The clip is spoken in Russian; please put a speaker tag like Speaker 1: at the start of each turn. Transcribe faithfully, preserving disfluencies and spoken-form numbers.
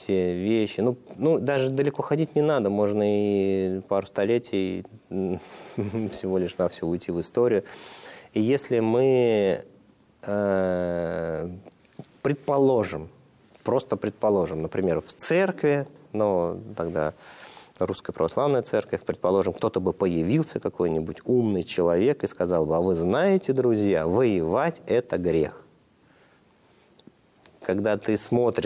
Speaker 1: все вещи. Ну, ну, даже далеко ходить не надо, можно и пару столетий всего лишь навсего уйти в историю. И если мы э, предположим, просто предположим, например, в церкви, но тогда Русская Православная Церковь, предположим, кто-то бы появился, какой-нибудь умный человек, и сказал бы: а вы знаете, друзья, воевать – это грех. Когда ты смотришь